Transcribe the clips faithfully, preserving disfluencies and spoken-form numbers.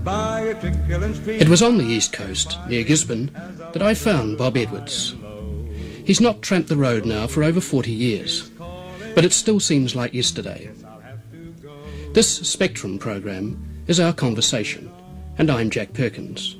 It was on the east coast, near Gisborne, that I found Bob Edwards. He's not tramped the road now for over forty years, but it still seems like yesterday. This Spectrum program is our conversation, and I'm Jack Perkins.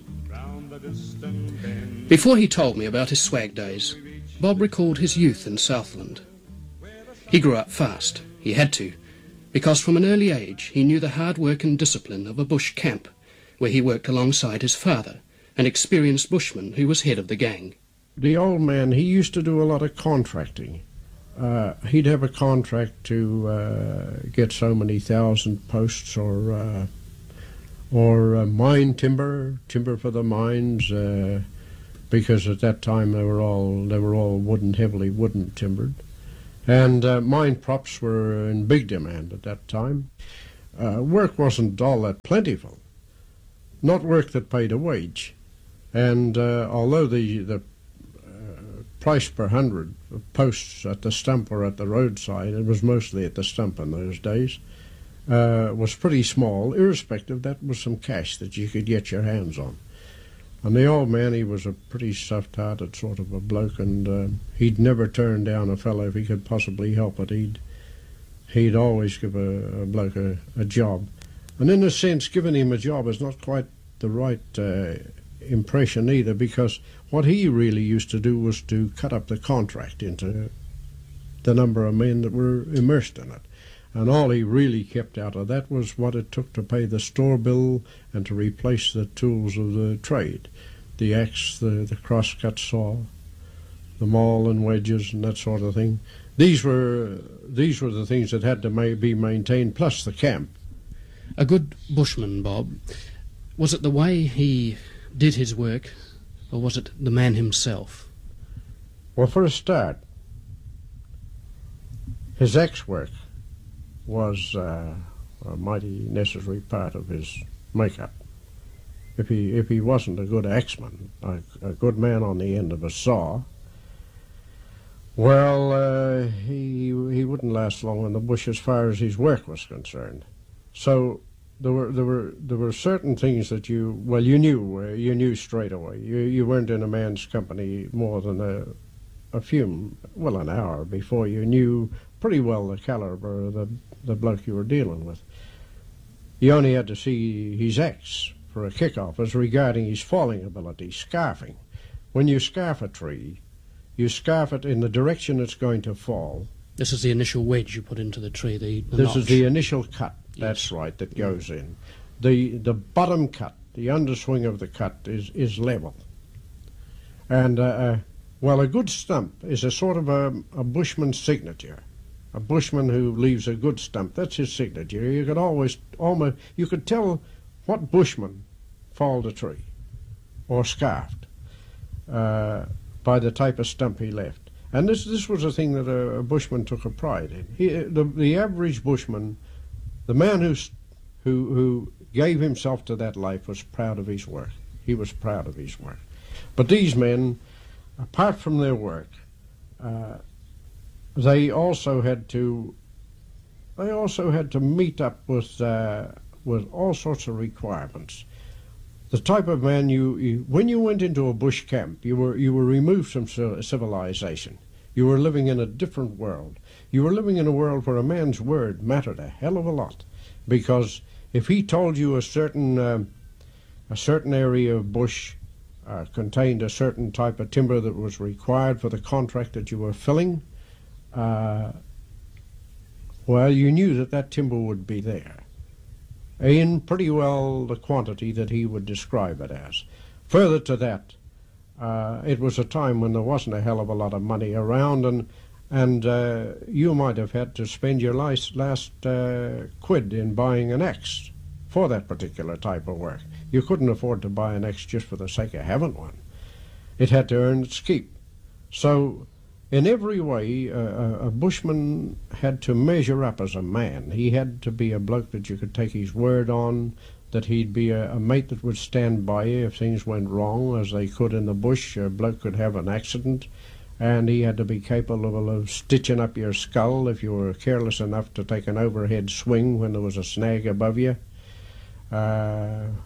Before he told me about his swag days, Bob recalled his youth in Southland. He grew up fast, he had to, because from an early age he knew the hard work and discipline of a bush camp, where he worked alongside his father, an experienced bushman who was head of the gang. The old man, he used to do a lot of contracting. Uh, he'd have a contract to uh, get so many thousand posts or uh, or uh, mine timber, timber for the mines, uh, because at that time they were all they were all wooden, heavily wooden timbered, and uh, mine props were in big demand at that time. Uh, work wasn't all that plentiful. Not work that paid a wage, and uh, although the the uh, price per hundred of posts at the stump or at the roadside, it was mostly at the stump in those days, uh, was pretty small. Irrespective, that was some cash that you could get your hands on. And the old man, he was a pretty soft-hearted sort of a bloke, and uh, he'd never turn down a fellow if he could possibly help it. He'd he'd always give a, a bloke a, a job. And in a sense, giving him a job is not quite the right uh, impression either, because what he really used to do was to cut up the contract into the number of men that were immersed in it. And all he really kept out of that was what it took to pay the store bill and to replace the tools of the trade, the axe, the, the crosscut saw, the maul and wedges and that sort of thing. These were, these were the things that had to ma- be maintained, plus the camp. A good bushman, Bob. Was it the way he did his work, or was it the man himself? Well, for a start, his axe work was uh, a mighty necessary part of his makeup. If he if he wasn't a good axeman, a, a good man on the end of a saw, well, uh, he he wouldn't last long in the bush as far as his work was concerned. So there were there were there were certain things that you well you knew uh, you knew straight away. You you weren't in a man's company more than a a few well an hour before you knew pretty well the caliber of the the bloke you were dealing with. You only had to see his axe for a kick-off as regarding his falling ability, scarfing. When you scarf a tree, you scarf it in the direction it's going to fall. This is the initial wedge you put into the tree, the, the This notch. is the initial cut, that's Yes. right, that goes in. The the bottom cut, the underswing of the cut is, is level. And, uh, uh, well, a good stump is a sort of a, a bushman's signature. A bushman who leaves a good stump, that's his signature. You could always, almost, you could tell what bushman felled a tree or scarfed uh, by the type of stump he left. And this this was a thing that a, a bushman took a pride in. He, the, the average bushman, the man who, who, who gave himself to that life was proud of his work. He was proud of his work. But these men, apart from their work, uh, they also had to they also had to meet up with uh, with all sorts of requirements. The type of man you, you when you went into a bush camp, you were you were removed from civilization. You were living in a different world. You were living in a world where a man's word mattered a hell of a lot, because if he told you a certain uh, a certain area of bush uh, contained a certain type of timber that was required for the contract that you were filling, Uh, well, you knew that that timber would be there, in pretty well the quantity that he would describe it as. Further to that, uh, it was a time when there wasn't a hell of a lot of money around, and and uh, you might have had to spend your last, last uh, quid in buying an axe for that particular type of work. You couldn't afford to buy an axe just for the sake of having one. It had to earn its keep. So in every way, uh, a bushman had to measure up as a man. He had to be a bloke that you could take his word on, that he'd be a, a mate that would stand by you if things went wrong, as they could in the bush. A bloke could have an accident, and he had to be capable of stitching up your skull if you were careless enough to take an overhead swing when there was a snag above you. Uh,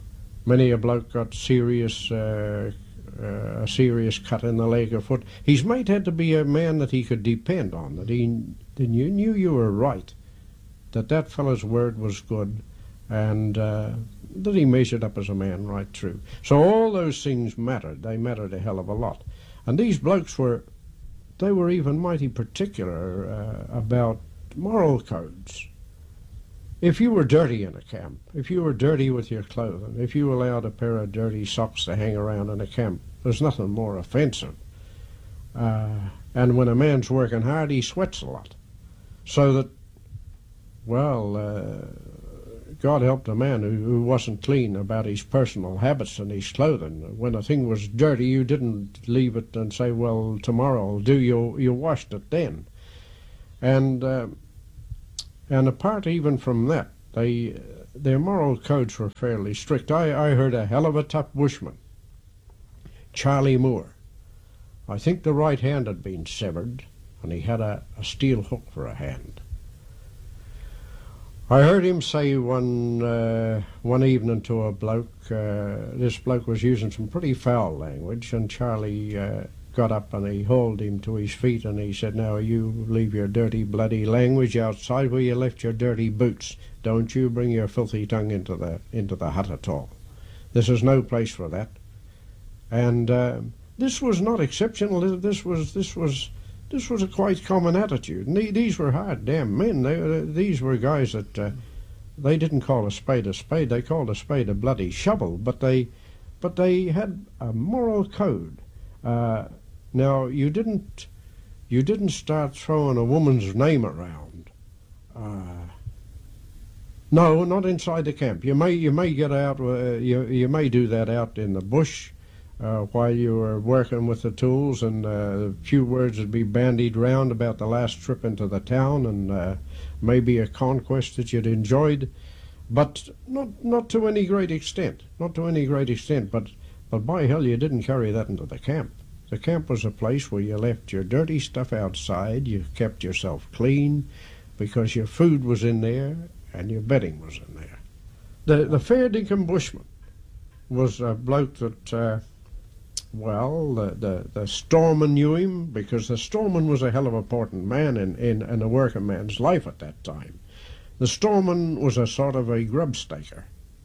Many a bloke got serious, uh, uh, a serious cut in the leg or foot. His mate had to be a man that he could depend on, that he that you knew you were right, that that fellow's word was good, and uh, that he measured up as a man right through. So all those things mattered. They mattered a hell of a lot. And these blokes were, they were even mighty particular uh, about moral codes. If you were dirty in a camp, if you were dirty with your clothing, if you allowed a pair of dirty socks to hang around in a camp, there's nothing more offensive. Uh, and when a man's working hard, he sweats a lot. So that, well, uh, God helped a man who, who wasn't clean about his personal habits and his clothing. When a thing was dirty, you didn't leave it and say, well, tomorrow I'll do, you, you washed it then. And... Uh, And apart even from that, they, their moral codes were fairly strict. I, I heard a hell of a tough bushman, Charlie Moore. I think the right hand had been severed, and he had a, a steel hook for a hand. I heard him say one, uh, one evening to a bloke, uh, this bloke was using some pretty foul language, and Charlie uh, got up and he hauled him to his feet and he said, now you leave your dirty bloody language outside where you left your dirty boots. Don't you bring your filthy tongue into the into the hut at all. This is no place for that. And uh, this was not exceptional. This was this was this was a quite common attitude. And these were hard damn men. They, these were guys that uh, they didn't call a spade a spade. They called a spade a bloody shovel. But they but they had a moral code. Uh, Now you didn't, you didn't start throwing a woman's name around. Uh, no, not inside the camp. You may, you may get out. Uh, you, you may do that out in the bush, uh, while you were working with the tools, and uh, a few words would be bandied round about the last trip into the town, and uh, maybe a conquest that you'd enjoyed, but not, not to any great extent. Not to any great extent. But, but by hell, you didn't carry that into the camp. The camp was a place where you left your dirty stuff outside, you kept yourself clean, because your food was in there and your bedding was in there. The the fair dinkum bushman was a bloke that, uh, well, the, the, the storeman knew him, because the storeman was a hell of an important man in, in, in a working man's life at that time. The storeman was a sort of a grub staker.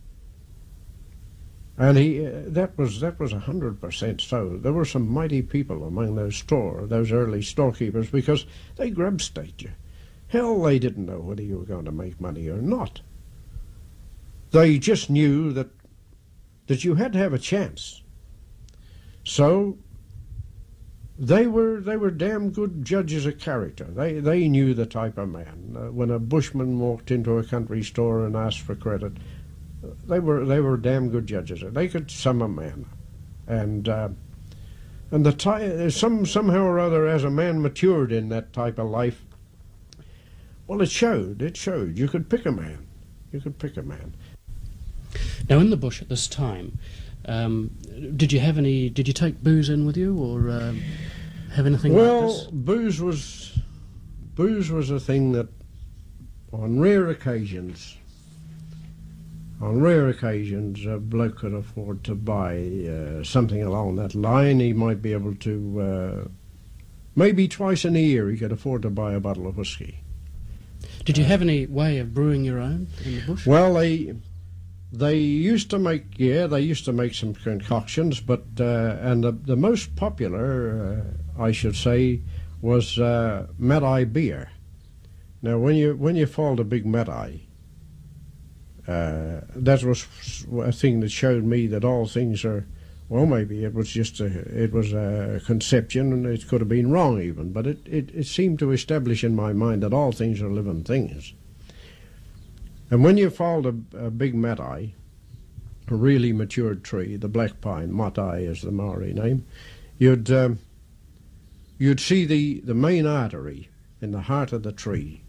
And he, uh, that was that was a hundred percent so. There were some mighty people among those store, those early storekeepers, because they grub staked you. Hell, they didn't know whether you were going to make money or not. They just knew that that you had to have a chance. So they were they were damn good judges of character. They they knew the type of man. Uh, when a bushman walked into a country store and asked for credit, They were they were damn good judges. They could sum a man, and uh, and the ty- some somehow or other, as a man matured in that type of life, well, it showed. It showed. You could pick a man. You could pick a man. Now, in the bush at this time, um, did you have any? Did you take booze in with you, or um, have anything well, like this? Well, booze was booze was a thing that, on rare occasions. On rare occasions, a bloke could afford to buy uh, something along that line. He might be able to, uh, maybe twice in a year, he could afford to buy a bottle of whiskey. Did you uh, have any way of brewing your own in the bush? Well, they they used to make, yeah, they used to make some concoctions, but uh, and the, the most popular, uh, I should say, was uh, Maddie beer. Now, when you when you fall to big Maddie, Uh, that was a thing that showed me that all things are, well, maybe it was just a, it was a conception, and it could have been wrong even, but it, it, it seemed to establish in my mind that all things are living things. And when you fall to a big Matai, a really matured tree, the black pine, Matai is the Maori name, you'd, um, you'd see the, the main artery in the heart of the tree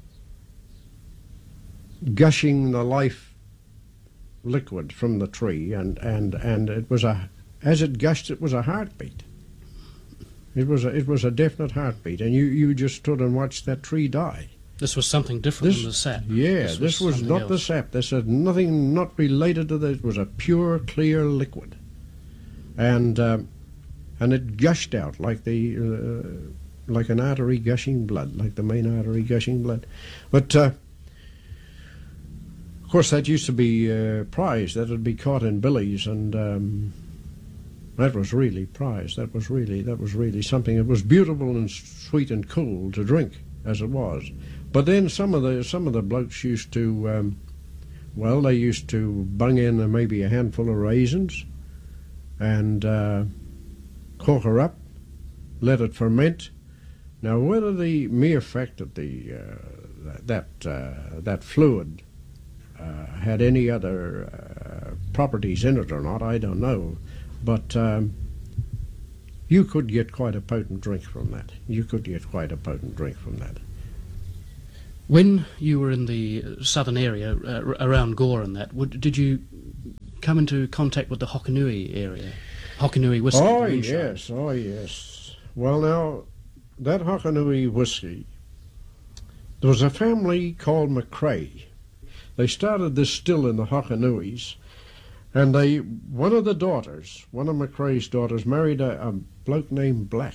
gushing the life liquid from the tree, and, and, and it was a, as it gushed, it was a heartbeat. It was a, it was a definite heartbeat, and you, you just stood and watched that tree die. This was something different This, than the sap. yeah, this this was, was not else. the sap. This had nothing not related to this. It was a pure, clear liquid, and um, and it gushed out like the uh, like an artery gushing blood, like the main artery gushing blood. But uh, of course, that used to be uh, prized. That would be caught in billies, and um, that was really prized. That was really that was really something. It was beautiful and sweet and cool to drink, as it was. But then some of the some of the blokes used to, um, well, they used to bung in uh, maybe a handful of raisins, and uh, cork her up, let it ferment. Now, whether the mere fact that the uh, that uh, that fluid uh, had any other uh, properties in it or not, I don't know. But um, you could get quite a potent drink from that. You could get quite a potent drink from that. When you were in the southern area uh, around Gore and that, would, did you come into contact with the Hokanui area? Hokanui whiskey? Oh, yes, oh, yes. Well, now, that Hokanui whiskey, there was a family called McCrae. They started this still in the Hokanuis, and they, one of the daughters, one of McCrae's daughters, married a, a bloke named Black.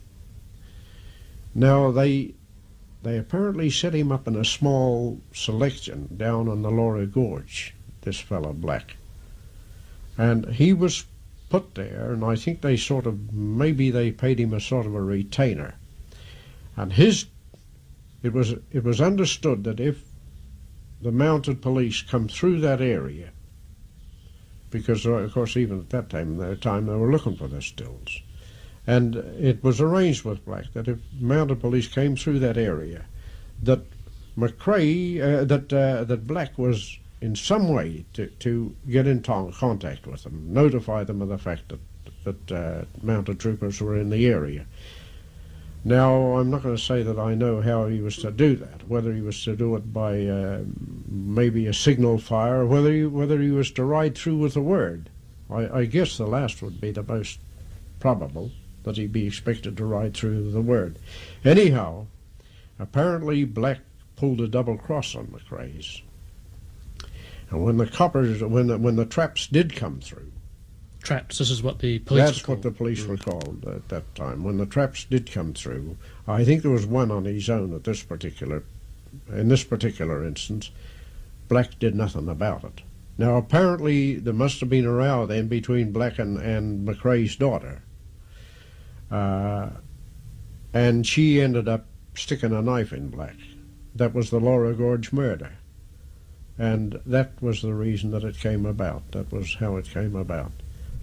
Now, they... They apparently set him up in a small selection down on the Laura Gorge, this fellow Black. And he was put there, and I think they sort of, maybe they paid him a sort of a retainer. And his, it was, it was understood that if the mounted police come through that area, because of course even at that time, their time they were looking for the stills, and it was arranged with Black that if mounted police came through that area, that McCrae, uh, that uh, that Black was in some way to, to get in contact with them, notify them of the fact that that uh, mounted troopers were in the area. Now, I'm not going to say that I know how he was to do that, whether he was to do it by uh, maybe a signal fire, or whether he, whether he was to ride through with a word. I, I guess the last would be the most probable, that he be expected to ride through the word. Anyhow, apparently Black pulled a double cross on McCrae's. And when the coppers, when the, when the traps did come through, traps, this is what the police that's what the police were called at that time. When the traps did come through, I think there was one on his own at this particular, in this particular instance. Black did nothing about it. Now apparently there must have been a row then between Black and, and McCrae's daughter. Uh, and she ended up sticking a knife in Black. That was the Laura Gorge murder. And that was the reason that it came about. That was how it came about.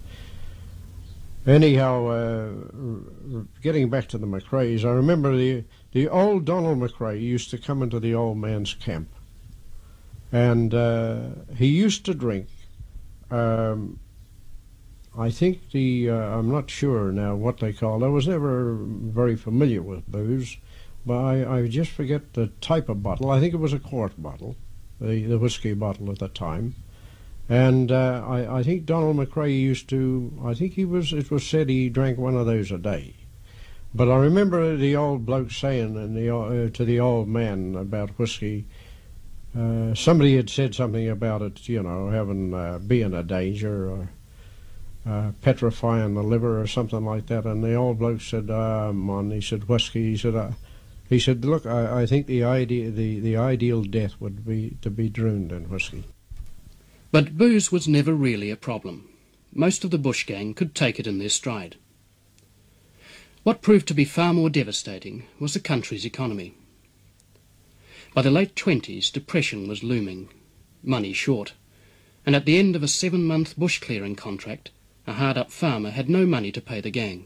Anyhow, uh, getting back to the McCraes, I remember the, the old Donald McCrae used to come into the old man's camp. And uh, he used to drink, um, I think the, uh, I'm not sure now what they call it. I was never very familiar with booze, but I, I just forget the type of bottle. I think it was a quart bottle, the, the whiskey bottle at the time. And uh, I, I think Donald McCrae used to, I think he was, it was said he drank one of those a day. But I remember the old bloke saying and the, uh, to the old man about whiskey, uh, somebody had said something about it, you know, having, uh, being a danger or uh, petrifying the liver or something like that. And the old bloke said, uh, man, he said, whiskey, he said, uh, he said, look, I, I think the idea, the, the ideal death would be to be drowned in whiskey. But booze was never really a problem. Most of the bush gang could take it in their stride. What proved to be far more devastating was the country's economy. By the late twenties, depression was looming, money short, and at the end of a seven-month bush clearing contract, a hard-up farmer had no money to pay the gang.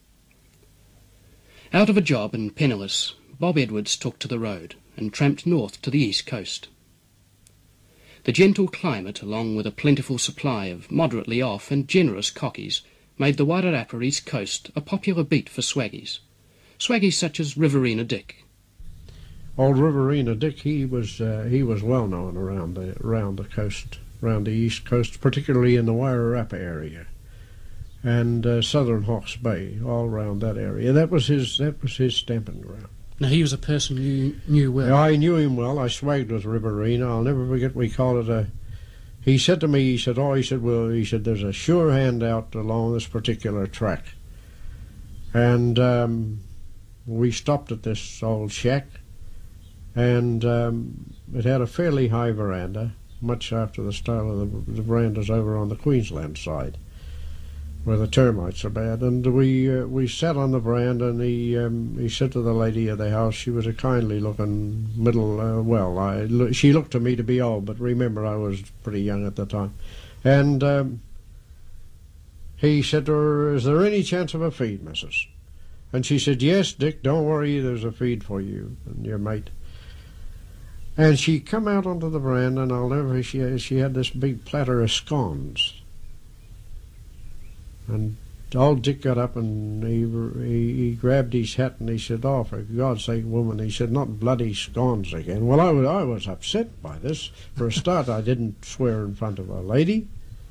Out of a job and penniless, Bob Edwards took to the road and tramped north to the east coast. The gentle climate, along with a plentiful supply of moderately off and generous cockies, made the Wairarapa East Coast a popular beat for swaggies. Swaggies such as Riverina Dick. Old Riverina Dick, he was uh, he was well known around the around the coast, around the east coast, particularly in the Wairarapa area, and uh, southern Hawke's Bay, all around that area. That was his that was his stamping ground. Now, he was a person you knew well. I knew him well. I swagged with Riverina. I'll never forget, we called it a... He said to me, he said, oh, he said, well, he said, there's a sure hand out along this particular track. And um, we stopped at this old shack, and um, it had a fairly high veranda, much after the style of the, the verandas over on the Queensland side, where the termites are bad. And we uh, we sat on the veranda, and he um, he said to the lady of the house, she was a kindly-looking middle, uh, well, I, she looked to me to be old, but remember, I was pretty young at the time. And um, he said to her, is there any chance of a feed, missus? And she said, yes, Dick, don't worry, there's a feed for you and your mate. And she come out onto the veranda, and I'll never, she, she had this big platter of scones. And old Dick got up, and he, he he grabbed his hat, and he said, oh, for God's sake, woman, he said, not bloody scones again. Well, I was, I was upset by this. For a start, I didn't swear in front of a lady.